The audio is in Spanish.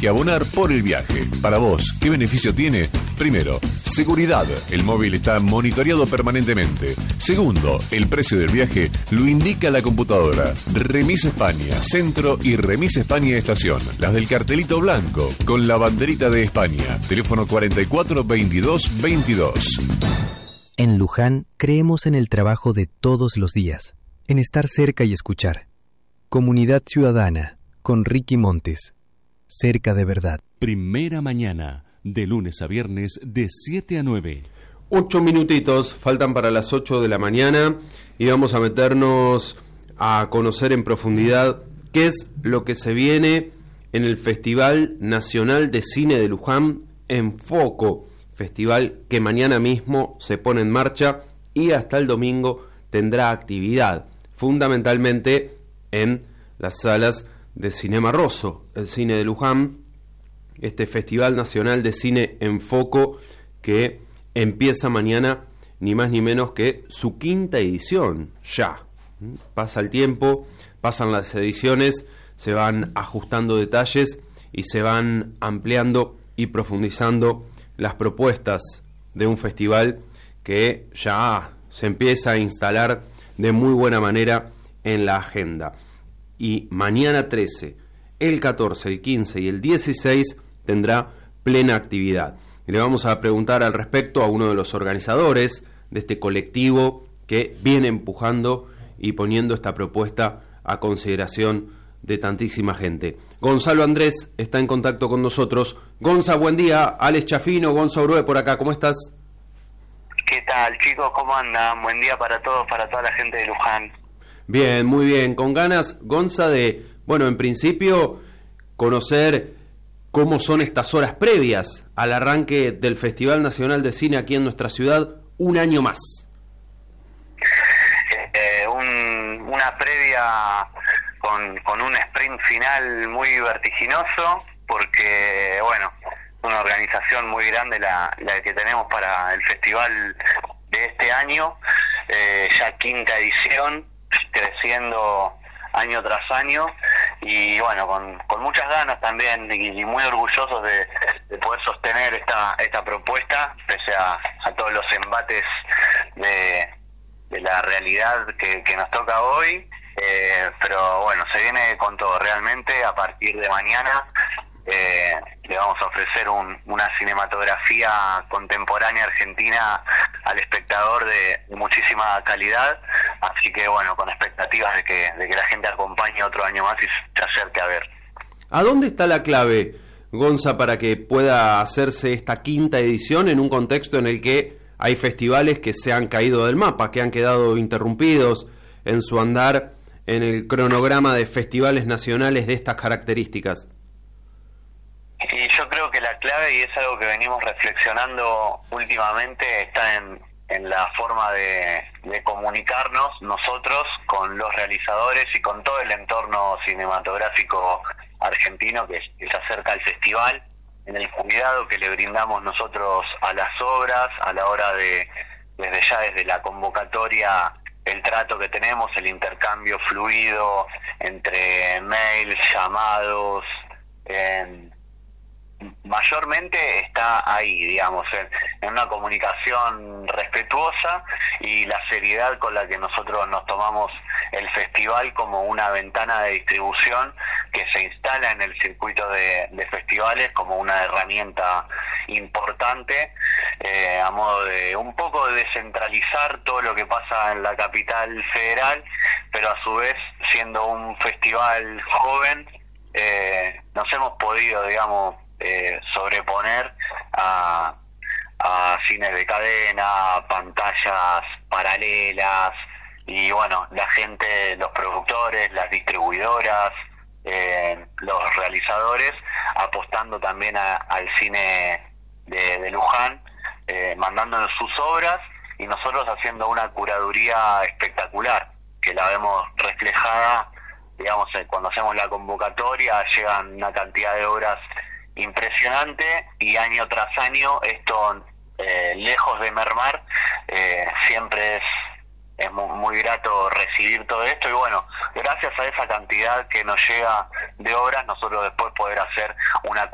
que abonar por el viaje. Para vos, ¿qué beneficio tiene? Primero, seguridad. El móvil está monitoreado permanentemente. Segundo, el precio del viaje lo indica la computadora. Remis España Centro y Remis España Estación. Las del cartelito blanco con la banderita de España. Teléfono 44 22 22. En Luján creemos en el trabajo de todos los días, en estar cerca y escuchar. Comunidad Ciudadana, con Ricky Montes. Cerca de verdad. Primera mañana, de lunes a viernes, de 7 a 9. 8 minutitos, faltan para las 8 de la mañana y vamos a meternos a conocer en profundidad qué es lo que se viene en el Festival Nacional de Cine de Luján en Foco. Festival que mañana mismo se pone en marcha y hasta el domingo tendrá actividad, fundamentalmente en las salas de Cinema Rosso, el cine de Luján, este Festival Nacional de Cine en Foco que empieza mañana, ni más ni menos que su quinta edición, ya. Pasa el tiempo, pasan las ediciones, se van ajustando detalles y se van ampliando y profundizando las propuestas de un festival que ya se empieza a instalar de muy buena manera en la agenda. Y mañana 13, el 14, el 15 y el 16 tendrá plena actividad. Y le vamos a preguntar al respecto a uno de los organizadores de este colectivo que viene empujando y poniendo esta propuesta a consideración de tantísima gente. Gonzalo Andrés está en contacto con nosotros. Gonza, buen día. Alex Chafino, Gonza Urue por acá. ¿Cómo estás? ¿Qué tal, chicos? ¿Cómo andan? Buen día para todos, para toda la gente de Luján. Bien, muy bien. Con ganas, Gonza, de, bueno, en principio, conocer cómo son estas horas previas al arranque del Festival Nacional de Cine aquí en nuestra ciudad, un año más. Una previa con un sprint final muy vertiginoso, porque, bueno, una organización muy grande la que tenemos para el festival de este año, ya quinta edición, creciendo año tras año, y bueno, con muchas ganas también y muy orgullosos de poder sostener esta propuesta, pese a todos los embates de la realidad que nos toca hoy, pero bueno, se viene con todo. Realmente a partir de mañana le vamos a ofrecer una cinematografía contemporánea argentina al espectador de muchísima calidad, así que bueno, con expectativas de que la gente acompañe otro año más y se acerque a ver. ¿A dónde está la clave, Gonza, para que pueda hacerse esta quinta edición en un contexto en el que hay festivales que se han caído del mapa, que han quedado interrumpidos en su andar en el cronograma de festivales nacionales de estas características? Y yo creo que la clave, y es algo que venimos reflexionando últimamente, está en la forma de comunicarnos nosotros con los realizadores y con todo el entorno cinematográfico argentino que se acerca al festival, en el cuidado que le brindamos nosotros a las obras, a la hora desde la convocatoria, el trato que tenemos, el intercambio fluido entre mails, llamados, mayormente está ahí, digamos, en una comunicación respetuosa y la seriedad con la que nosotros nos tomamos el festival como una ventana de distribución que se instala en el circuito de festivales como una herramienta importante, a modo de un poco de descentralizar todo lo que pasa en la capital federal, pero a su vez, siendo un festival joven, nos hemos podido, digamos, sobreponer a cines de cadena, pantallas paralelas, y bueno, la gente, los productores, las distribuidoras, los realizadores, apostando también al cine de Luján, mandándonos sus obras y nosotros haciendo una curaduría espectacular, que la vemos reflejada, digamos, cuando hacemos la convocatoria, llegan una cantidad de obras impresionante y año tras año esto, lejos de mermar, siempre es muy grato recibir todo esto, y bueno, gracias a esa cantidad que nos llega de obras, nosotros después poder hacer una